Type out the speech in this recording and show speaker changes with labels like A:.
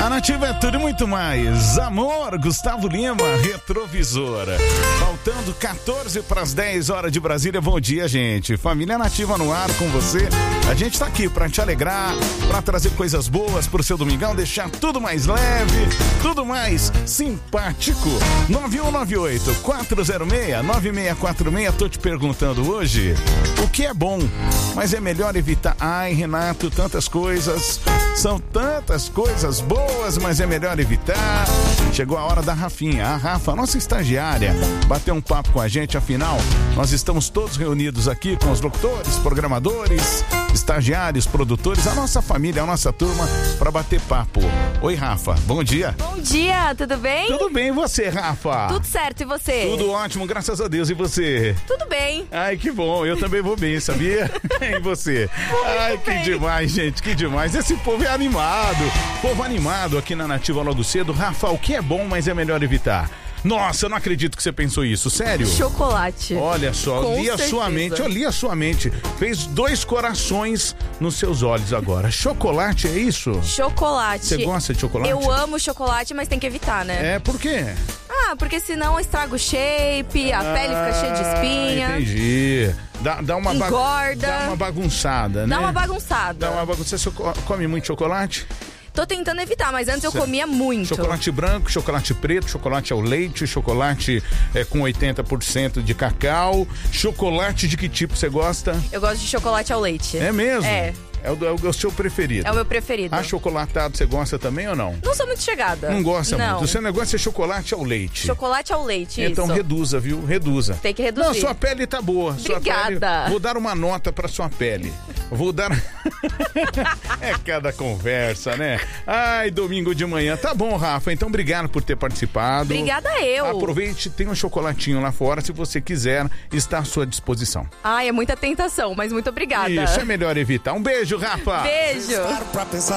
A: A Nativa é tudo e muito mais. Amor, Gustavo Lima, Retrovisora. Faltando 14 para as 10 horas de Brasília. Bom dia, gente. Família Nativa no ar com você. A gente tá aqui para te alegrar, para trazer coisas boas pro seu domingão, deixar tudo mais leve, tudo mais simpático. 9198-406-9646. Tô te perguntando hoje o que é bom, mas é melhor evitar. Ai, Renato, tantas coisas, são tantas coisas boas, mas é melhor evitar. Chegou a hora da Rafinha, a Rafa, nossa estagiária, bateu um papo com a gente. Afinal, nós estamos todos reunidos aqui com os locutores, programadores, estagiários, produtores, a nossa família, a nossa turma, para bater papo. Oi, Rafa, bom dia.
B: Bom dia, tudo bem?
A: Tudo bem, e você, Rafa?
B: Tudo certo, e você?
A: Tudo ótimo, graças a Deus, e você?
B: Tudo bem.
A: Ai, que bom, eu também vou bem, sabia? E você? Ai, que demais, gente, que demais. Esse povo é animado, povo animado aqui na Nativa logo cedo. Rafa, o que é bom, mas é melhor evitar? Nossa, eu não acredito que você pensou isso, sério?
B: Chocolate.
A: Olha só,
B: Com
A: li a
B: certeza.
A: sua mente, eu li a sua mente. Fez 2 corações nos seus olhos agora. Chocolate, é isso?
B: Chocolate.
A: Você gosta de chocolate?
B: Eu amo chocolate, mas tem que evitar, né?
A: É, por quê?
B: Ah, porque senão estraga o shape, a pele fica cheia de espinha.
A: Entendi. Dá uma
B: engorda.
A: Dá uma bagunçada, né?
B: Dá uma bagunçada.
A: Dá uma bagunçada. Você come muito chocolate?
B: Tô tentando evitar, mas antes eu comia muito.
A: Chocolate branco, chocolate preto, chocolate ao leite, chocolate com 80% de cacau. Chocolate de que tipo você gosta?
B: Eu gosto de chocolate ao leite.
A: É mesmo?
B: É.
A: É o seu preferido?
B: É o meu preferido.
A: Achocolatado você gosta também ou não?
B: Não sou muito chegada.
A: Não gosta
B: não.
A: muito. O seu negócio é chocolate ao leite.
B: Chocolate ao leite,
A: então
B: isso.
A: reduza, viu? Reduza.
B: Tem que reduzir.
A: Não, sua pele tá boa.
B: Obrigada.
A: Sua pele, vou dar uma nota pra sua pele. Vou dar... É cada conversa, né? Ai, domingo de manhã. Tá bom, Rafa. Então, obrigado por ter participado.
B: Obrigada eu.
A: Aproveite, tem um chocolatinho lá fora. Se você quiser, está à sua disposição.
B: Ai, é muita tentação, mas muito obrigada.
A: Isso, é melhor evitar. Um beijo, Rafa.
B: Beijo.